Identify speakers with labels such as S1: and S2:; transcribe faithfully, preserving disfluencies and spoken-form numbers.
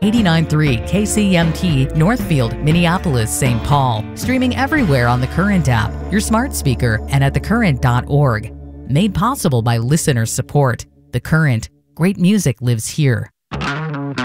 S1: eighty-nine point three K C M T, Northfield, Minneapolis, Saint Paul. Streaming everywhere on the Current app, your smart speaker, and at the current dot org. Made possible by listener support. The Current. Great music lives here.